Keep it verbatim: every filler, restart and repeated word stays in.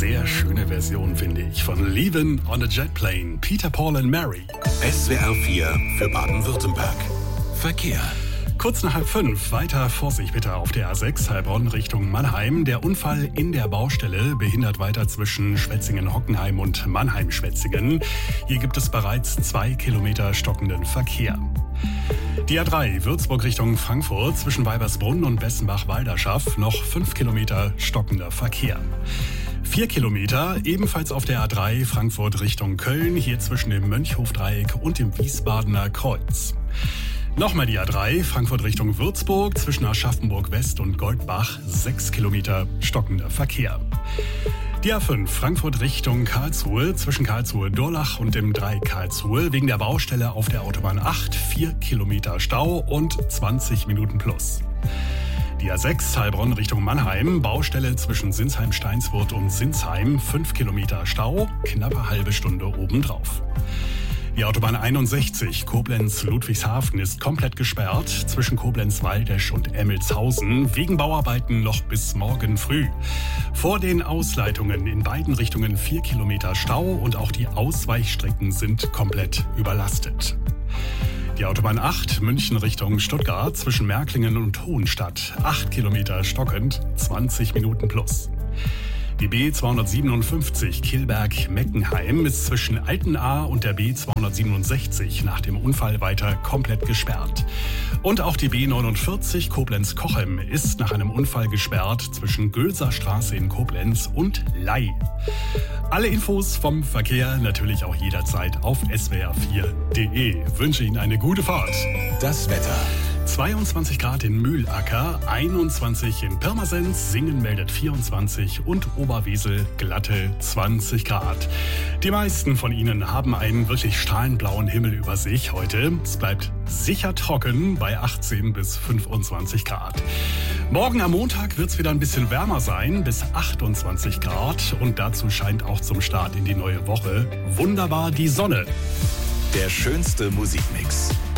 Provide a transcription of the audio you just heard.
sehr schöne Version, finde ich, von Leavin' on a Jet Plane, Peter, Paul and Mary. S W R vier für Baden-Württemberg. Verkehr. Kurz nach halb fünf, weiter Vorsicht bitte auf der A sechs Heilbronn Richtung Mannheim. Der Unfall in der Baustelle behindert weiter zwischen Schwetzingen-Hockenheim und Mannheim-Schwetzingen. Hier gibt es bereits zwei Kilometer stockenden Verkehr. Die A drei Würzburg Richtung Frankfurt zwischen Weibersbrunn und Bessenbach-Walderschaff noch fünf Kilometer stockender Verkehr. Vier Kilometer ebenfalls auf der A drei Frankfurt Richtung Köln, hier zwischen dem Mönchhofdreieck und dem Wiesbadener Kreuz. Nochmal die A drei, Frankfurt Richtung Würzburg, zwischen Aschaffenburg West und Goldbach, sechs Kilometer stockender Verkehr. Die A fünf, Frankfurt Richtung Karlsruhe, zwischen Karlsruhe-Durlach und dem Dreieck Karlsruhe, wegen der Baustelle auf der Autobahn acht, vier Kilometer Stau und zwanzig Minuten plus. Die A sechs, Heilbronn Richtung Mannheim, Baustelle zwischen Sinsheim-Steinswurth und Sinsheim, fünf Kilometer Stau, knappe halbe Stunde obendrauf. Die Autobahn einundsechzig, Koblenz-Ludwigshafen, ist komplett gesperrt zwischen Koblenz-Waldesch und Emmelshausen, wegen Bauarbeiten noch bis morgen früh. Vor den Ausleitungen in beiden Richtungen vier Kilometer Stau und auch die Ausweichstrecken sind komplett überlastet. Die Autobahn acht, München Richtung Stuttgart, zwischen Märklingen und Hohenstadt, acht Kilometer stockend, zwanzig Minuten plus. Die B zweihundertsiebenundfünfzig Kilberg-Meckenheim ist zwischen Altenahr und der B zweihundertsiebenundsechzig nach dem Unfall weiter komplett gesperrt. Und auch die B neunundvierzig Koblenz-Kochem ist nach einem Unfall gesperrt zwischen Gülser Straße in Koblenz und Ley. Alle Infos vom Verkehr natürlich auch jederzeit auf s w r vier punkt d e. Wünsche Ihnen eine gute Fahrt. Das Wetter. zweiundzwanzig Grad in Mühlacker, einundzwanzig in Pirmasens, Singen meldet vierundzwanzig und Oberwesel glatte zwanzig Grad. Die meisten von Ihnen haben einen wirklich strahlenblauen Himmel über sich heute. Es bleibt sicher trocken bei achtzehn bis fünfundzwanzig Grad. Morgen am Montag wird es wieder ein bisschen wärmer sein, bis achtundzwanzig Grad. Und dazu scheint auch zum Start in die neue Woche wunderbar die Sonne. Der schönste Musikmix.